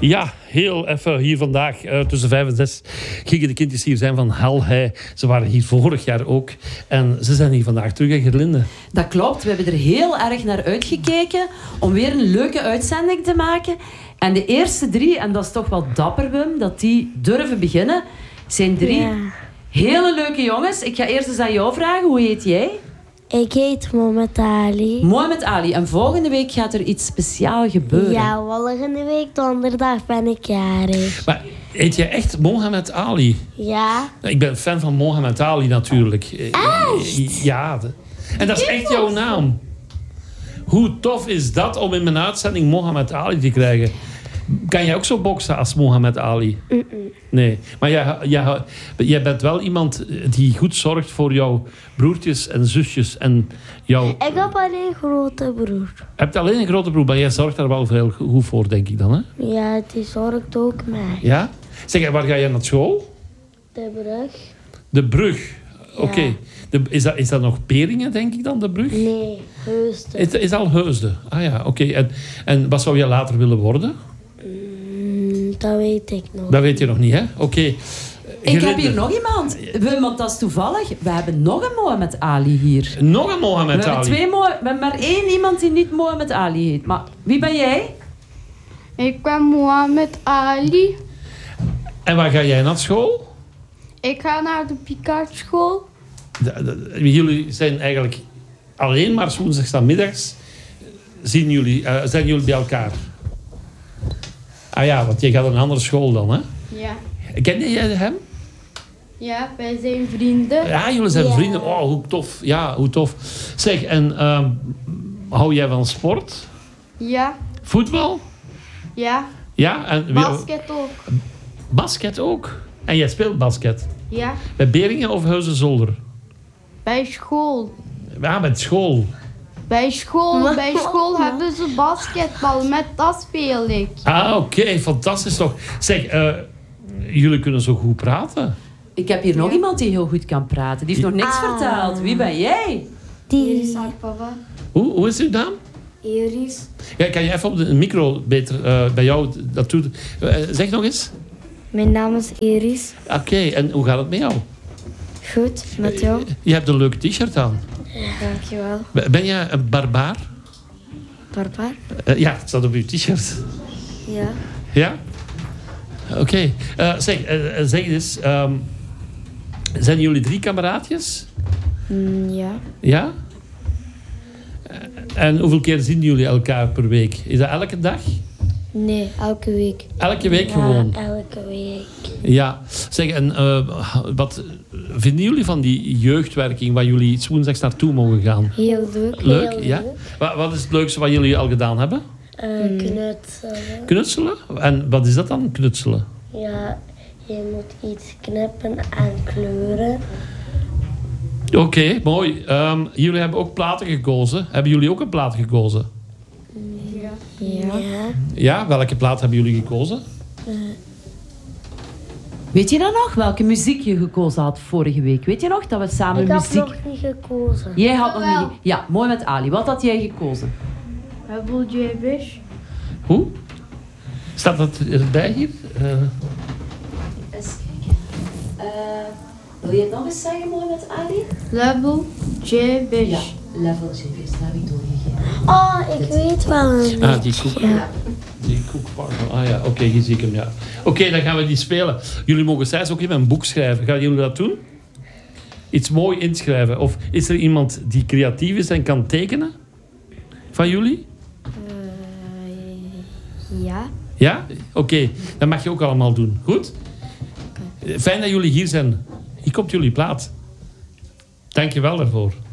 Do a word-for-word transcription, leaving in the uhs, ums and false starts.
Ja, heel even hier vandaag. Uh, tussen vijf en zes gingen de kindjes hier zijn van Hel Hei. Ze waren hier vorig jaar ook. En ze zijn hier vandaag terug in Gerlinde. Dat klopt. We hebben er heel erg naar uitgekeken om weer een leuke uitzending te maken. En de eerste drie, en dat is toch wel dapper, Wim, dat die durven beginnen, zijn drie ja. hele leuke jongens. Ik ga eerst eens aan jou vragen. Hoe heet jij? Ik heet Mohamed Ali. Mohamed Ali. En volgende week gaat er iets speciaals gebeuren. Ja, volgende week donderdag ben ik jarig. Maar heet jij echt Mohamed Ali? Ja. Ik ben fan van Mohamed Ali natuurlijk. Echt? Ja. En dat is echt jouw naam. Hoe tof is dat om in mijn uitzending Mohamed Ali te krijgen? Kan jij ook zo boksen als Mohamed Ali? Mm-mm. Nee, maar jij, jij, jij bent wel iemand die goed zorgt voor jouw broertjes en zusjes. En jouw... Ik heb alleen een grote broer. Je hebt alleen een grote broer, maar jij zorgt daar wel veel goed voor, denk ik dan, hè? Ja, die zorgt ook mij. Ja? Zeg, waar ga jij naar school? De brug. De brug, oké. Okay. Ja. Is, dat, is dat nog Beringen, denk ik dan, de brug? Nee, Heusden. Is, is al Heusden? Ah ja, oké. Okay. En, en wat zou je later willen worden? Mm, dat weet ik nog. Dat weet je nog niet, hè? Oké. Okay. Ik heb hier nog iemand. We, want dat is toevallig. We hebben nog een Mohamed Ali hier. Nog een Mohamed we Ali? Twee Mo- we hebben maar één iemand die niet Mohamed Ali heet. Maar wie ben jij? Ik ben Mohamed Ali. En waar ga jij naar school? Ik ga naar de Picard-school. De, de, jullie zijn eigenlijk alleen maar woensdagsmiddags zien jullie, uh, zijn jullie bij elkaar. Ah ja, want je gaat naar een andere school dan, hè? Ja. Ken jij hem? Ja, wij zijn vrienden. Ja, jullie zijn ja. vrienden. Oh, hoe tof. Ja, hoe tof. Zeg, en uh, hou jij van sport? Ja. Voetbal? Ja. Ja? En, basket ook. Basket ook? En jij speelt basket? Ja. Bij Beringen of Heusden-Zolder? Bij school. Ja, met school. Bij school, bij school hebben ze basketbal, met dat speel ik. Ah, oké, okay, fantastisch toch. Zeg, uh, jullie kunnen zo goed praten. Ik heb hier nog ja. iemand die heel goed kan praten. Die heeft nog niks ah. verteld. Wie ben jij? Die... Iris papa. Hoe, hoe is uw naam? Iris. Ja, kan je even op de micro beter uh, bij jou dat doen? Uh, zeg nog eens. Mijn naam is Iris. Oké, okay, en hoe gaat het met jou? Goed, met jou? Je hebt een leuk t-shirt aan. Dankjewel. Ben jij een barbaar? Barbaar? Uh, ja, het staat op uw t-shirt. Ja. Ja? Oké. Okay. Uh, zeg, uh, zeg eens. Um, zijn jullie drie kameraadjes? Mm, ja. Ja? Uh, en hoeveel keer zien jullie elkaar per week? Is dat elke dag? Nee, elke week. Elke week ja, gewoon? elke week. Ja. Zeg, en uh, wat vinden jullie van die jeugdwerking waar jullie 's woensdags naartoe mogen gaan? Heel leuk. Leuk, heel ja? leuk. Wat, wat is het leukste wat jullie al gedaan hebben? Uh, mm. Knutselen. Knutselen? En wat is dat dan, knutselen? Ja, je moet iets knippen en kleuren. Oké, okay, mooi. Um, jullie hebben ook platen gekozen. Hebben jullie ook een plaat gekozen? Ja. Ja. Ja, welke plaat hebben jullie gekozen? Uh. Weet je dan nog welke muziek je gekozen had vorige week? Weet je nog dat we samen ik muziek... Ik had nog niet gekozen. Jij had nog niet... Ja, mooi met Ali. Wat had jij gekozen? Hebel J. Bish. Hoe? Staat dat erbij hier? Uh... Eens kijken. Uh, wil je het nog eens zeggen, mooi met Ali? Level J. Bish. Ja, Level J. Bish. Dat heb ik doorgegeven. Oh, ik Dit. weet wel een Ah, die koek. ja. Die koekpartner. Ah ja, oké, okay, hier zie ik hem, ja. Oké, okay, dan gaan we die spelen. Jullie mogen zelfs ook even een boek schrijven. Gaan jullie dat doen? Iets mooi inschrijven. Of is er iemand die creatief is en kan tekenen? Van jullie? Uh, ja. Ja? Oké, okay. Dat mag je ook allemaal doen. Goed? Okay. Fijn dat jullie hier zijn. Hier komt jullie plaat. Dank je wel daarvoor.